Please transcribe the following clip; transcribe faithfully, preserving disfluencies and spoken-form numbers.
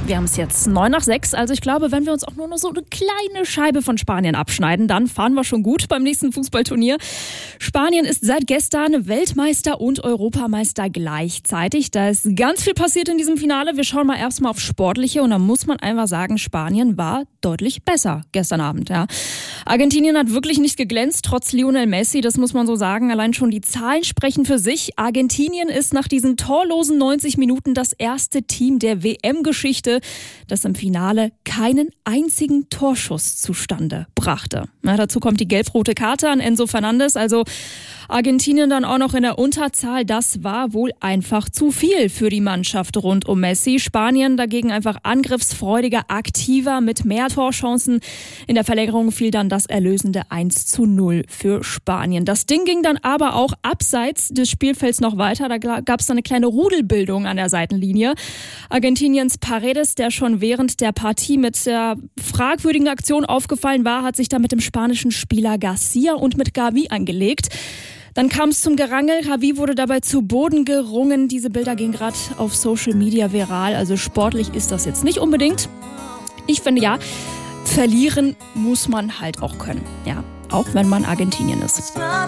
Wir haben es jetzt neun nach sechs, also ich glaube, wenn wir uns auch nur noch so eine kleine Scheibe von Spanien abschneiden, dann fahren wir schon gut beim nächsten Fußballturnier. Spanien ist seit gestern Weltmeister und Europameister gleichzeitig. Da ist ganz viel passiert in diesem Finale. Wir schauen mal erstmal auf Sportliche und da muss man einfach sagen, Spanien war deutlich besser gestern Abend. Ja. Argentinien hat wirklich nicht geglänzt, trotz Lionel Messi, das muss man so sagen. Allein schon die Zahlen sprechen für sich. Argentinien ist nach diesen torlosen neunzig Minuten das erste Team der W M-Geschichte, das im Finale keinen einzigen Torschuss zustande brachte. Na, dazu kommt die gelb-rote Karte an Enzo Fernandes, also Argentinien dann auch noch in der Unterzahl. Das war wohl einfach zu viel für die Mannschaft rund um Messi. Spanien dagegen einfach angriffsfreudiger, aktiver, mit mehr Torchancen. In der Verlängerung fiel dann das erlösende eins zu null für Spanien. Das Ding ging dann aber auch abseits des Spielfelds noch weiter. Da gab es dann eine kleine Rudelbildung an der Seitenlinie. Argentiniens Paredes, der schon während der Partie mit der fragwürdigen Aktion aufgefallen war, hat sich dann mit dem spanischen Spieler Garcia und mit Gavi angelegt. Dann kam es zum Gerangel. Gavi wurde dabei zu Boden gerungen. Diese Bilder gehen gerade auf Social Media viral. Also sportlich ist das jetzt nicht unbedingt. Ich finde ja, verlieren muss man halt auch können. Ja, auch wenn man Argentinien ist.